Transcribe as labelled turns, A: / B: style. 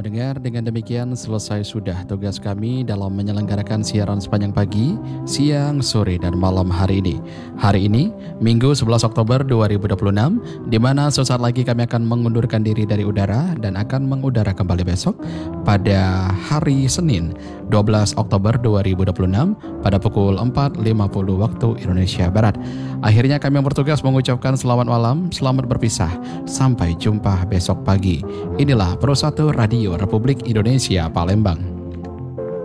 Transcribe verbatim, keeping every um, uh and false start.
A: pendengar, dengan demikian selesai sudah tugas kami dalam menyelenggarakan siaran sepanjang pagi, siang, sore, dan malam hari ini. Hari ini, Minggu sebelas Oktober dua ribu dua puluh enam, di mana sesaat lagi kami akan mengundurkan diri dari udara dan akan mengudara kembali besok pada hari Senin dua belas Oktober dua ribu dua puluh enam pada pukul empat lima puluh waktu Indonesia Barat. Akhirnya kami yang bertugas mengucapkan selamat malam, selamat berpisah, sampai jumpa besok pagi. Inilah Pro satu Radio Republik Indonesia Palembang.